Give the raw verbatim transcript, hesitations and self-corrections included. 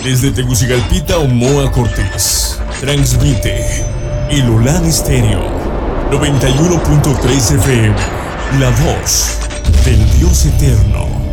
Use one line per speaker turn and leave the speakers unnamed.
Desde Tegucigalpita, Omoa Cortés, transmite Ilulán Estéreo noventa y uno punto tres F M, la voz del Dios eterno.